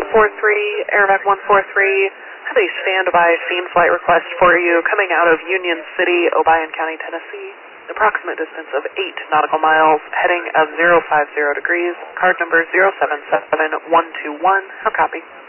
143, Airvac 143, have a standby scene flight request for you coming out of Union City, Obion County, Tennessee. Approximate distance of 8 nautical miles, heading of 050 degrees, card number 077121. How copy?